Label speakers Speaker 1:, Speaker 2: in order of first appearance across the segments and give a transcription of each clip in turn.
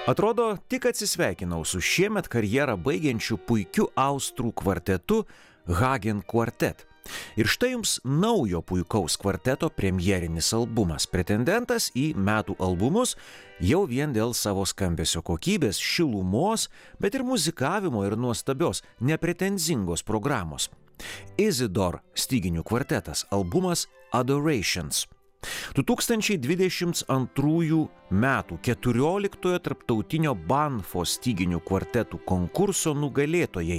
Speaker 1: Atrodo, tik atsisveikinau su šiemet karjerą baigiančiu puikiu austrų kvartetu Hagen Quartet. Ir štai jums naujo puikaus kvarteto premjerinis albumas, pretendentas į metų albumus jau vien dėl savo skambesio kokybės, šilumos, bet ir muzikavimo ir nuostabios, nepretenzingos programos. Isidore styginių kvartetas, albumas Adorations. 2022 metų 14 tarptautinio Banffo styginių kvartetų konkurso nugalėtojai.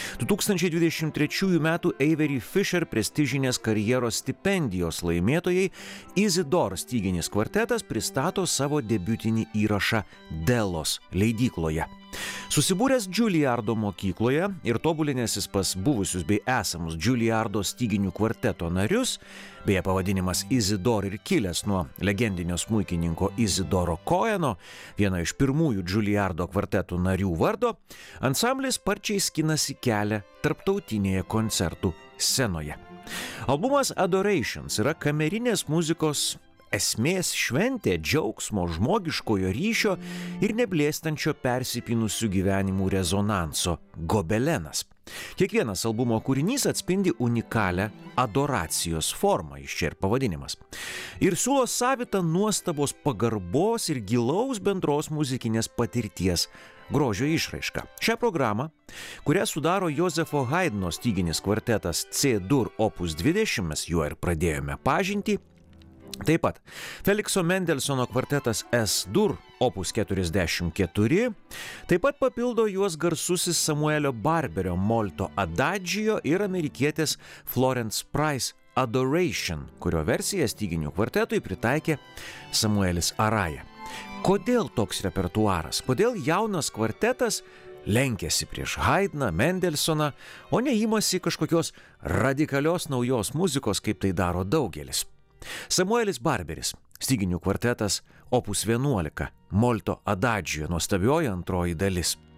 Speaker 1: 2023 metų Avery Fisher prestižinės karjeros stipendijos laimėtojai Isidore styginis kvartetas pristato savo debiutinį įrašą Delos leidykloje. Susibūręs Juilliardo mokykloje ir tobulinęsis pas buvusius bei esamus Juilliardo styginių kvarteto narius, beje pavadinimas Isidore ir kilęs nuo legendinio smuikininko Isidoro Coheno, vieno iš pirmųjų Juilliardo kvartetų narių vardo, ansamblis sparčiai skinasi kelią tarptautinėje koncertų scenoje. Albumas Adorations yra kamerinės muzikos esmės šventė, džiaugsmo, žmogiškojo ryšio ir neblėstančio persipynusių gyvenimų rezonanso gobelenas. Kiekvienas albumo kūrinys atspindi unikalią adoracijos formą, iš čia ir pavadinimas. Ir siūlo savitą nuostabos pagarbos ir gilaus bendros muzikinės patirties grožio išraišką. Šią programą, kurią sudaro Josefo Haydno styginis kvartetas C-dur opus 20, mes juo ir pradėjome pažintį, taip pat Felikso Mendelsono kvartetas S-dur opus 44, taip pat papildo juos garsusis Samuelio Barberio Molto Adagio ir amerikietės Florence Price Adoration, kurio versiją styginių kvartetui pritaikė Samuelis Araja. Kodėl toks repertuaras? Kodėl jaunas kvartetas lenkiasi prieš Haydną, Mendelsoną, o neimasi kažkokios radikalios naujos muzikos, kaip tai daro daugelis? Samuelis Barberis, styginių kvartetas opus 11, Molto Adagio, nuostabioji antroji dalis.